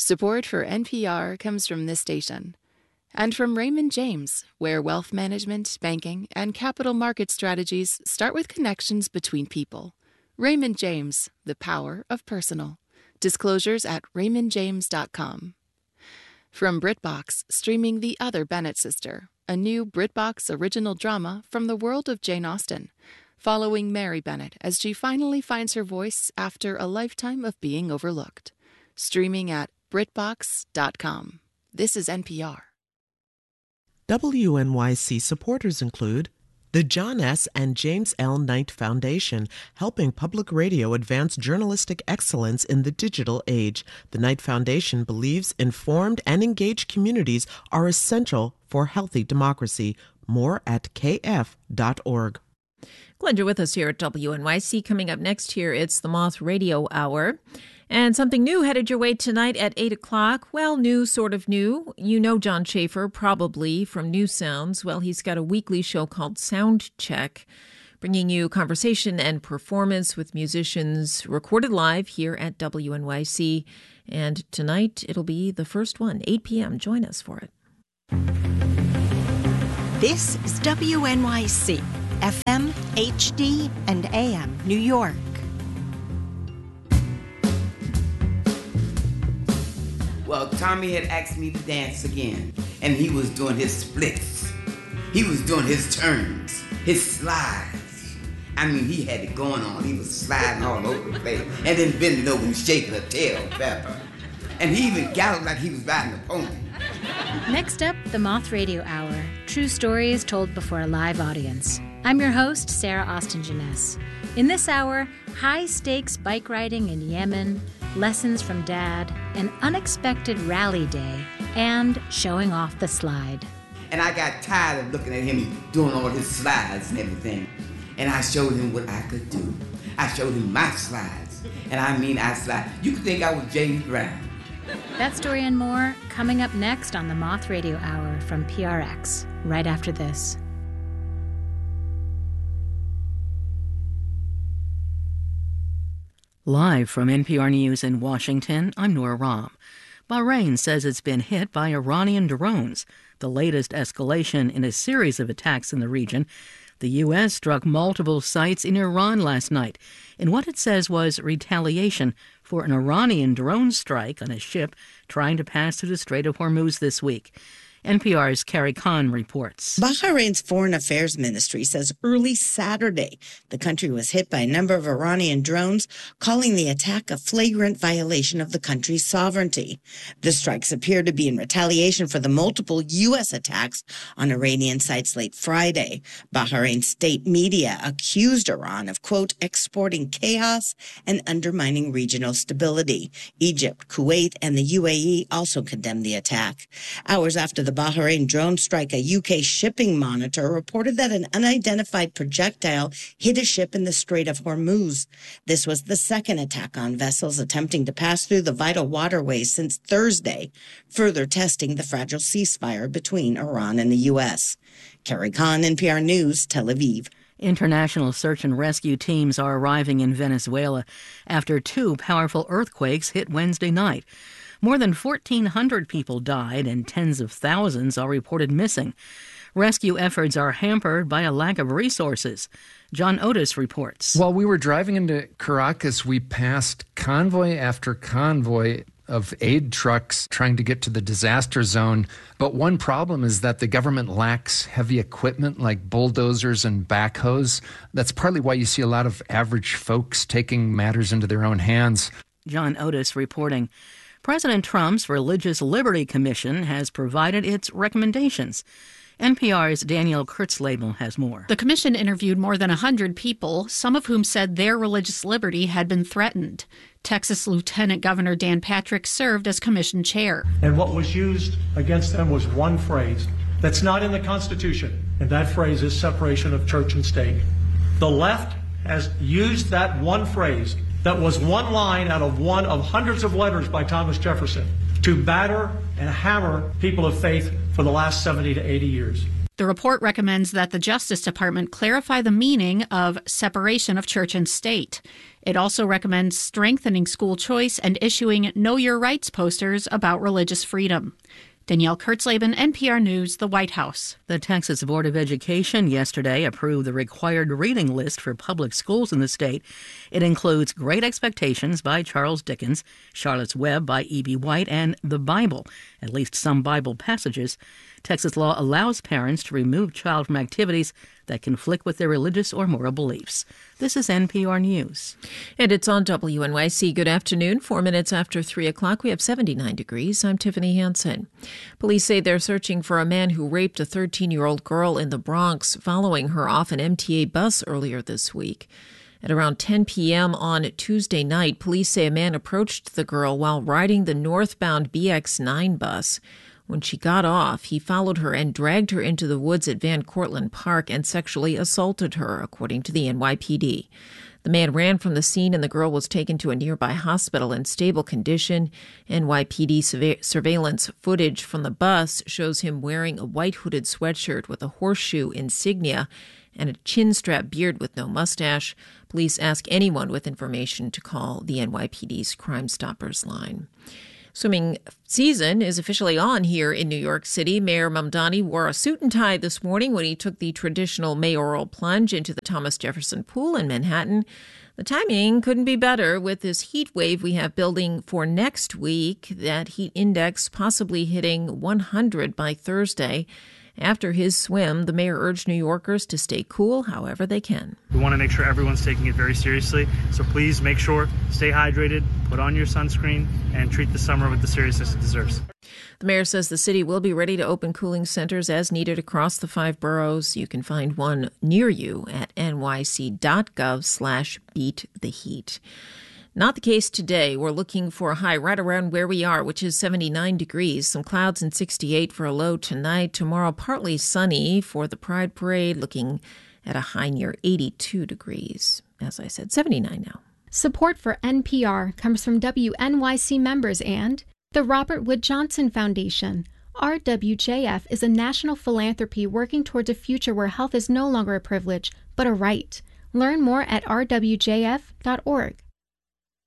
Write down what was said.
Support for NPR comes from this station and from Raymond James, where wealth management, banking, and capital market strategies start with connections between people. Raymond James, the power of personal. Disclosures at raymondjames.com. From BritBox, streaming The Other Bennett Sister, a new BritBox original drama from the world of Jane Austen, following Mary Bennett as she finally finds her voice after a lifetime of being overlooked. Streaming at BritBox.com. This is NPR. WNYC supporters include the John S. and James L. Knight Foundation, helping public radio advance journalistic excellence in the digital age. The Knight Foundation believes informed and engaged communities are essential for healthy democracy. More at kf.org. Glad you're with us here at WNYC. Coming up next here, it's the Moth Radio Hour. And something new headed your way tonight at 8 o'clock. Well, new, sort of new. You know John Schaefer, probably, from New Sounds. Well, he's got a weekly show called Sound Check, bringing you conversation and performance with musicians recorded live here at WNYC. And tonight, it'll be the first one, 8 p.m. Join us for it. This is WNYC, FM, HD, and AM, New York. Well, Tommy had asked me to dance again, and he was doing his splits. He was doing his turns, his slides. I mean, he had it going on. He was sliding all over the place, and then bending over and shaking a tail feather. And he even galloped like he was riding a pony. Next up, the Moth Radio Hour. True stories told before a live audience. I'm your host, Sarah Austin Jeunesse. In this hour, high-stakes bike riding in Yemen, lessons from Dad, an unexpected rally day, and showing off the slide. And I got tired of looking at him doing all his slides and everything. And I showed him what I could do. I showed him my slides. And I mean I slide. You could think I was James Brown. That story and more coming up next on the Moth Radio Hour from PRX, right after this. Live from NPR News in Washington, I'm Nora Rahm. Bahrain says it's been hit by Iranian drones, the latest escalation in a series of attacks in the region. The U.S. struck multiple sites in Iran last night in what it says was retaliation for an Iranian drone strike on a ship trying to pass through the Strait of Hormuz this week. NPR's Carrie Khan reports. Bahrain's Foreign Affairs Ministry says early Saturday the country was hit by a number of Iranian drones, calling the attack a flagrant violation of the country's sovereignty. The strikes appear to be in retaliation for the multiple U.S. attacks on Iranian sites late Friday. Bahrain state media accused Iran of, quote, exporting chaos and undermining regional stability. Egypt, Kuwait, and the UAE also condemned the attack. Hours after the Bahrain drone strike, a UK shipping monitor reported that an unidentified projectile hit a ship in the Strait of Hormuz. This was the second attack on vessels attempting to pass through the vital waterways since Thursday, further testing the fragile ceasefire between Iran and the U.S. Carrie Khan, NPR News, Tel Aviv. International search and rescue teams are arriving in Venezuela after two powerful earthquakes hit Wednesday night. More than 1,400 people died and tens of thousands are reported missing. Rescue efforts are hampered by a lack of resources. John Otis reports. While we were driving into Caracas, we passed convoy after convoy of aid trucks trying to get to the disaster zone. But one problem is that the government lacks heavy equipment like bulldozers and backhoes. That's partly why you see a lot of average folks taking matters into their own hands. John Otis reporting. President Trump's Religious Liberty Commission has provided its recommendations. NPR's Danielle Kurtzlabel has more. The commission interviewed more than 100 people, some of whom said their religious liberty had been threatened. Texas Lieutenant Governor Dan Patrick served as commission chair. And what was used against them was one phrase that's not in the Constitution, and that phrase is separation of church and state. The left has used that one phrase that was one line out of one of hundreds of letters by Thomas Jefferson to batter and hammer people of faith for the last 70 to 80 years. The report recommends that the Justice Department clarify the meaning of separation of church and state. It also recommends strengthening school choice and issuing Know Your Rights posters about religious freedom. Danielle Kurtzleben, NPR News, the White House. The Texas Board of Education yesterday approved the required reading list for public schools in the state. It includes Great Expectations by Charles Dickens, Charlotte's Web by E.B. White, and the Bible, at least some Bible passages. Texas law allows parents to remove child from activities that conflict with their religious or moral beliefs. This is NPR News. And it's on WNYC. Good afternoon. 4 minutes after 3 o'clock, we have 79 degrees. I'm Tiffany Hansen. Police say they're searching for a man who raped a 13-year-old girl in the Bronx following her off an MTA bus earlier this week. At around 10 p.m. on Tuesday night, police say a man approached the girl while riding the northbound BX9 bus. When she got off, he followed her and dragged her into the woods at Van Cortlandt Park and sexually assaulted her, according to the NYPD. The man ran from the scene and the girl was taken to a nearby hospital in stable condition. NYPD surveillance footage from the bus shows him wearing a white hooded sweatshirt with a horseshoe insignia and a chin-strap beard with no mustache. Police ask anyone with information to call the NYPD's Crime Stoppers line. Swimming season is officially on here in New York City. Mayor Mamdani wore a suit and tie this morning when he took the traditional mayoral plunge into the Thomas Jefferson Pool in Manhattan. The timing couldn't be better with this heat wave we have building for next week, that heat index possibly hitting 100 by Thursday. After his swim, the mayor urged New Yorkers to stay cool however they can. We want to make sure everyone's taking it very seriously, so please make sure, stay hydrated, put on your sunscreen, and treat the summer with the seriousness it deserves. The mayor says the city will be ready to open cooling centers as needed across the 5 boroughs. You can find one near you at nyc.gov/beattheheat. Not the case today. We're looking for a high right around where we are, which is 79 degrees. Some clouds and 68 for a low tonight. Tomorrow, partly sunny for the Pride Parade, looking at a high near 82 degrees. As I said, 79 now. Support for NPR comes from WNYC members and the Robert Wood Johnson Foundation. RWJF is a national philanthropy working towards a future where health is no longer a privilege, but a right. Learn more at rwjf.org.